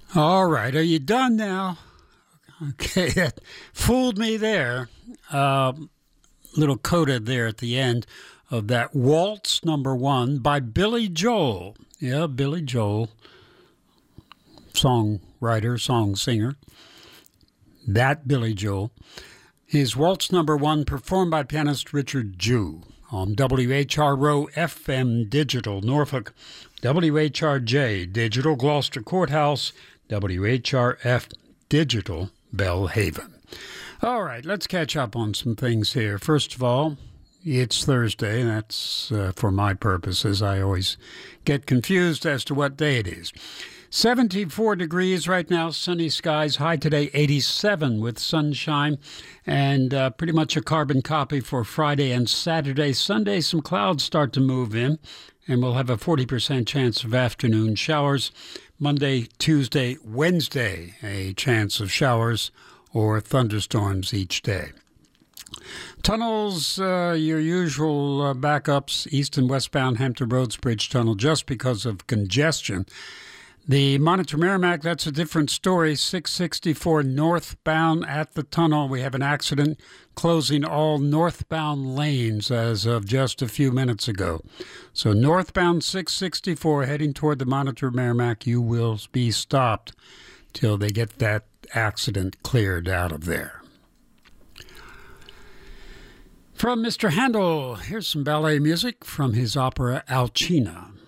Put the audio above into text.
All right, are you done now? Okay, that fooled me there. Little coda there at the end of that Waltz number one by Billy Joel. Yeah, Billy Joel, songwriter, song singer. That Billy Joel. His Waltz number one performed by pianist Richard Jew on WHRO FM Digital Norfolk, WHRJ Digital Gloucester Courthouse, WHRF Digital Bellhaven. All right, let's catch up on some things here. First of all, it's Thursday. That's for my purposes. I always get confused as to what day it is. 74 degrees right now, sunny skies. High today, 87 with sunshine, and pretty much a carbon copy for Friday and Saturday. Sunday, some clouds start to move in, and we'll have a 40% chance of afternoon showers. Monday, Tuesday, Wednesday, a chance of showers or thunderstorms each day. Tunnels, your usual backups, east and westbound Hampton Roads Bridge Tunnel, just because of congestion. The Monitor Merrimack, that's a different story. 664 northbound at the tunnel. We have an accident closing all northbound lanes as of just a few minutes ago. So northbound 664 heading toward the Monitor Merrimack, you will be stopped till they get that accident cleared out of there. From Mr. Handel, here's some ballet music from his opera Alcina.